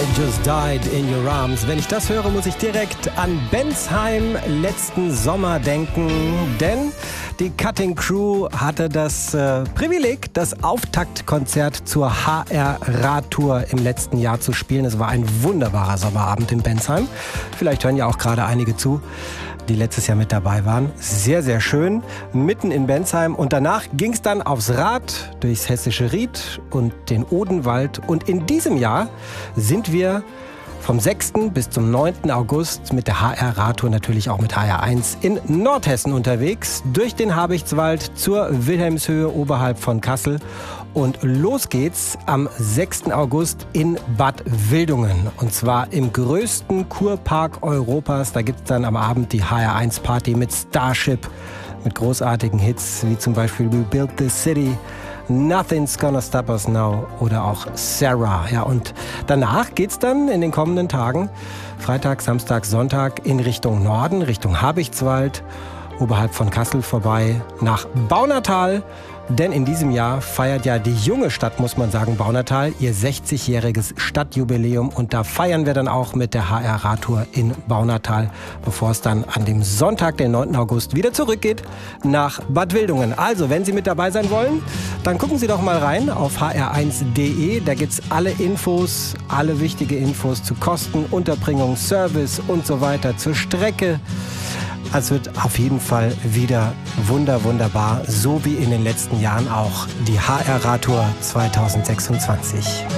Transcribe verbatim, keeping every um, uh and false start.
Just Died in Your Arms. Wenn ich das höre, muss ich direkt an Bensheim letzten Sommer denken, denn die Cutting Crew hatte das äh, Privileg, das Auftaktkonzert zur H R Radtour im letzten Jahr zu spielen. Es war ein wunderbarer Sommerabend in Bensheim. Vielleicht hören ja auch gerade einige zu, die letztes Jahr mit dabei waren. Sehr, sehr schön, mitten in Bensheim. Und danach ging es dann aufs Rad durchs hessische Ried und den Odenwald. Und in diesem Jahr sind wir vom sechsten bis zum neunten August mit der H R Radtour, natürlich auch mit H R eins, in Nordhessen unterwegs, durch den Habichtswald zur Wilhelmshöhe oberhalb von Kassel. Und los geht's am sechsten August in Bad Wildungen. Und zwar im größten Kurpark Europas. Da gibt's dann am Abend die H R eins Party mit Starship, mit großartigen Hits wie zum Beispiel We Built This City, Nothing's Gonna Stop Us Now oder auch Sarah. Ja, und danach geht's dann in den kommenden Tagen, Freitag, Samstag, Sonntag, in Richtung Norden, Richtung Habichtswald, oberhalb von Kassel vorbei, nach Baunatal. Denn in diesem Jahr feiert ja die junge Stadt, muss man sagen, Baunatal, ihr sechzigjähriges Stadtjubiläum. Und da feiern wir dann auch mit der H R Radtour in Baunatal, bevor es dann an dem Sonntag, den neunten August, wieder zurückgeht nach Bad Wildungen. Also, wenn Sie mit dabei sein wollen, dann gucken Sie doch mal rein auf h r eins punkt d e. Da gibt's alle Infos, alle wichtige Infos zu Kosten, Unterbringung, Service und so weiter, zur Strecke. Es wird auf jeden Fall wieder wunder, wunderbar, so wie in den letzten Jahren auch die H R Radtour zweitausendsechsundzwanzig.